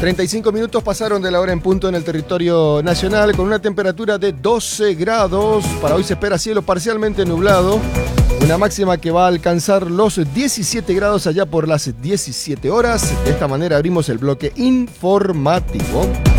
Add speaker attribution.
Speaker 1: 35 minutos pasaron de la hora en punto en el territorio nacional, con una temperatura de 12 grados. Para hoy se espera cielo parcialmente nublado, una máxima que va a alcanzar los 17 grados allá por las 17 horas. De esta manera abrimos el bloque informativo.